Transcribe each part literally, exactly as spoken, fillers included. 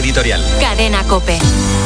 editorial. Cadena COPE.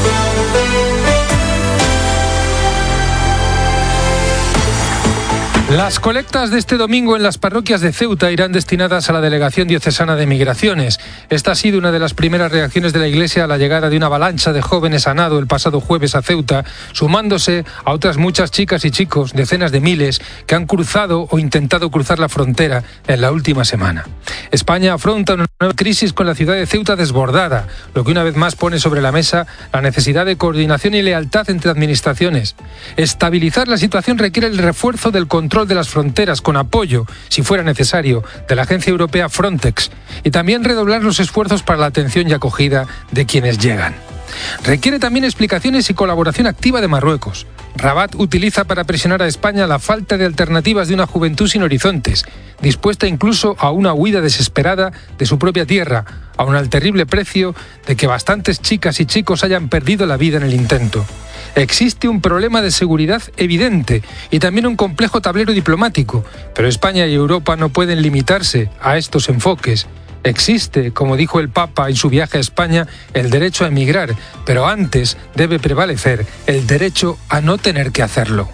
Las colectas de este domingo en las parroquias de Ceuta irán destinadas a la Delegación Diocesana de Migraciones. Esta ha sido una de las primeras reacciones de la Iglesia a la llegada de una avalancha de jóvenes a nado el pasado jueves a Ceuta, sumándose a otras muchas chicas y chicos, decenas de miles, que han cruzado o intentado cruzar la frontera en la última semana. España afronta una nueva crisis con la ciudad de Ceuta desbordada, lo que una vez más pone sobre la mesa la necesidad de coordinación y lealtad entre administraciones. Estabilizar la situación requiere el refuerzo del control de las fronteras con apoyo, si fuera necesario, de la agencia europea Frontex y también redoblar los esfuerzos para la atención y acogida de quienes llegan. Requiere también explicaciones y colaboración activa de Marruecos. Rabat utiliza para presionar a España la falta de alternativas de una juventud sin horizontes, dispuesta incluso a una huida desesperada de su propia tierra, aun al terrible precio de que bastantes chicas y chicos hayan perdido la vida en el intento. Existe un problema de seguridad evidente y también un complejo tablero diplomático, pero España y Europa no pueden limitarse a estos enfoques. Existe, como dijo el Papa en su viaje a España, el derecho a emigrar, pero antes debe prevalecer el derecho a no tener que hacerlo.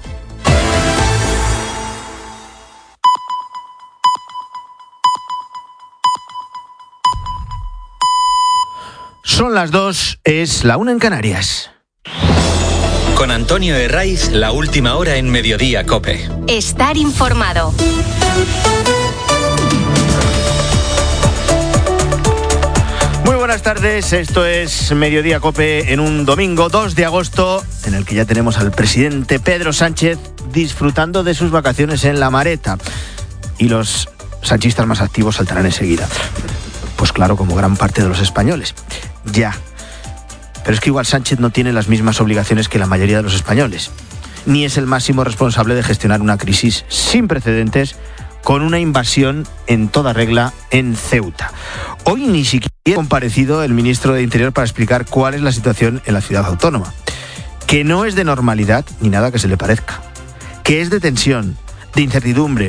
Son las dos, es la una en Canarias. Con Antonio Herraiz, la última hora en Mediodía COPE. Estar informado. Muy buenas tardes, esto es Mediodía COPE en un domingo dos de agosto, en el que ya tenemos al presidente Pedro Sánchez disfrutando de sus vacaciones en La Mareta. Y los sanchistas más activos saltarán enseguida. Pues claro, como gran parte de los españoles. Ya. Pero es que igual Sánchez no tiene las mismas obligaciones que la mayoría de los españoles. Ni es el máximo responsable de gestionar una crisis sin precedentes con una invasión en toda regla en Ceuta. Hoy ni siquiera ha comparecido el ministro de Interior para explicar cuál es la situación en la ciudad autónoma. Que no es de normalidad ni nada que se le parezca. Que es de tensión, de incertidumbre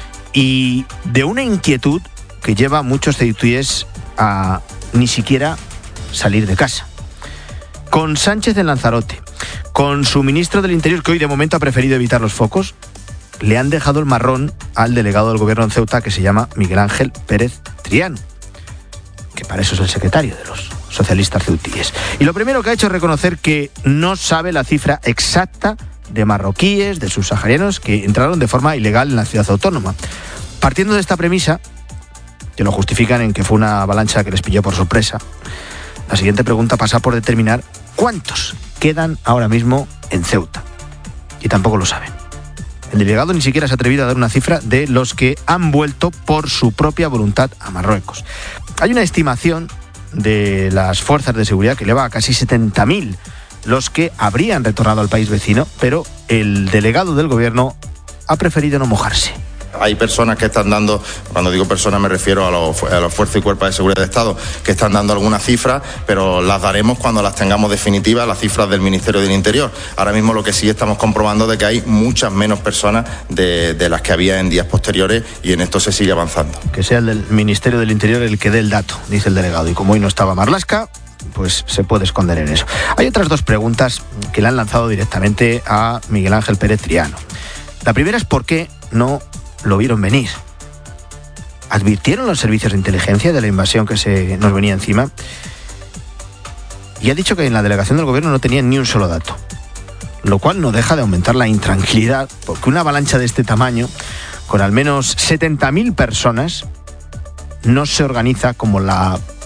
y de una inquietud que lleva a muchos ceutíes a ni siquiera salir de casa. Con Sánchez en Lanzarote, con su ministro del Interior, que hoy de momento ha preferido evitar los focos, le han dejado el marrón al delegado del gobierno en Ceuta, que se llama Miguel Ángel Pérez Triano, que para eso es el secretario de los socialistas ceutíes. Y lo primero que ha hecho es reconocer que no sabe la cifra exacta de marroquíes, de subsaharianos, que entraron de forma ilegal en la ciudad autónoma. Partiendo de esta premisa, que lo justifican en que fue una avalancha que les pilló por sorpresa, la siguiente pregunta pasa por determinar cuántos quedan ahora mismo en Ceuta. Y tampoco lo saben. El delegado ni siquiera se ha atrevido a dar una cifra de los que han vuelto por su propia voluntad a Marruecos. Hay una estimación de las fuerzas de seguridad que eleva a casi setenta mil los que habrían retornado al país vecino, pero el delegado del gobierno ha preferido no mojarse. Hay personas que están dando, cuando digo personas me refiero a los, a los fuerzas y cuerpos de seguridad de Estado, que están dando algunas cifras, pero las daremos cuando las tengamos definitivas, las cifras del Ministerio del Interior. Ahora mismo lo que sí estamos comprobando es que hay muchas menos personas de, de las que había en días posteriores, y en esto se sigue avanzando. Que sea el del Ministerio del Interior el que dé el dato, dice el delegado, y como hoy no estaba Marlaska, pues se puede esconder en eso. Hay otras dos preguntas que le han lanzado directamente a Miguel Ángel Pérez Triano. La primera es por qué no lo vieron venir. ¿Advirtieron los servicios de inteligencia de la invasión que se nos venía encima? Y ha dicho que en la delegación del gobierno no tenían ni un solo dato, lo cual no deja de aumentar la intranquilidad, porque una avalancha de este tamaño, con al menos setenta mil personas, no se organiza como la